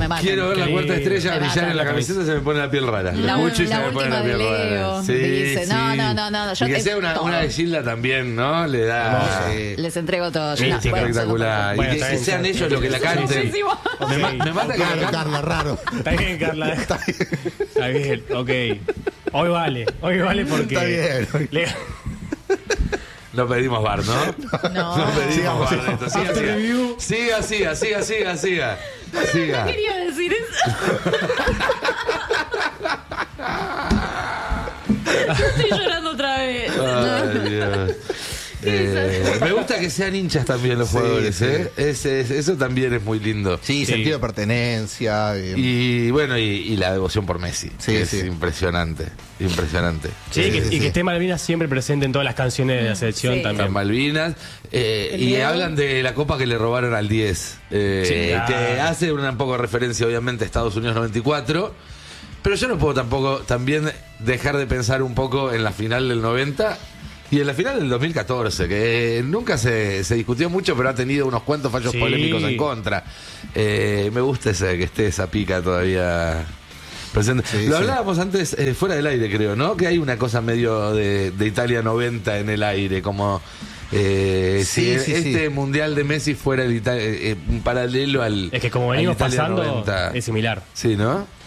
me matan. Quiero ver la cuarta estrella Me brillar matan. en la camiseta, se me pone la piel rara. La Escucho y se la me pone última la piel de Leo, rara. dice, no, yo Y que te- sea una todo. de Gilda también, ¿no? Le da... Les entrego todo. Sí, No, sí, bueno, espectacular. Bueno, Y está que bien, sean está ellos los que la bien. canten. muchísimo. Me mata que la Raro, canten. Carla, raro. Está bien, Carla. Está bien, ok. Hoy vale porque... Está bien. No pedimos bar, ¿no? No. No pedimos Sigamos, bar de esto. Siga, After review. siga. No quería decir eso. Yo estoy llorando otra vez. Ay, Dios. Me gusta que sean hinchas también los Sí, jugadores, sí. ¿eh? Eso también es muy lindo. Sí, sentido de pertenencia. Y bueno, y la devoción por Messi. Sí, que es sí. impresionante. Sí, y que esté Malvinas siempre presente en todas las canciones de la selección Sí. también. San Malvinas. Y Diego. hablan de la copa que le robaron al 10. Sí, que hace un poco de referencia, obviamente, a Estados Unidos 94. Pero yo no puedo tampoco también dejar de pensar un poco en la final del 90 y en la final del 2014, que nunca se discutió mucho, pero ha tenido unos cuantos fallos Sí. polémicos en contra. Me gusta que esté esa pica todavía presente. Sí, Lo sí. hablábamos antes, fuera del aire, creo, ¿no? Que hay una cosa medio de Italia 90 en el aire, como... si Sí, este mundial de Messi fuera un paralelo al... Es que como al venimos Italia pasando, 90. es similar. Sí, ¿no?